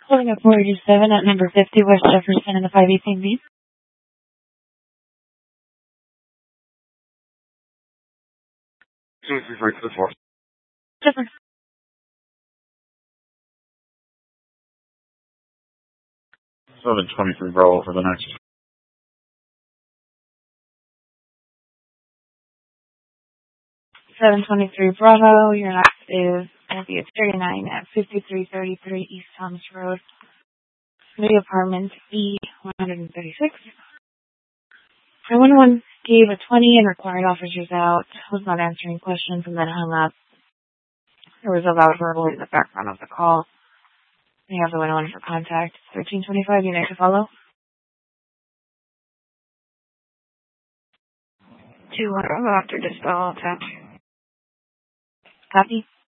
Pulling up 487 at number 50 West Jefferson in the 518B. Right to the floor. Jefferson. 723 Bravo for the next. 723 Bravo. Your next is going to be at 39 at 5333 East Thomas Road. The apartment E136. I went one gave a 20 and required officers out. Was not answering questions and then hung up. There was a loud verbal in the background of the call. We have the one for contact. 1325, you need to follow. 2-1 Bravo after dispel attach. Copy.